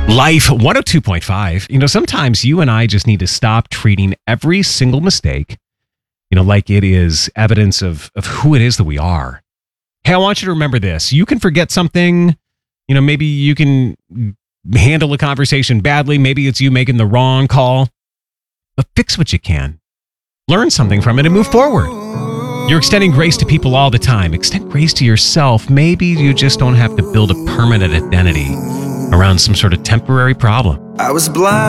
Life 102.5. Sometimes you and I just need to stop treating every single mistake, like it is evidence of who it is that we are. Hey, I want you to remember this. You can forget something, maybe you can handle a conversation badly. Maybe it's you making the wrong call, but fix what you can. Learn something from it and move forward. You're extending grace to people all the time. Extend grace to yourself. Maybe you just don't have to build a permanent identity around some sort of temporary problem. I was blind.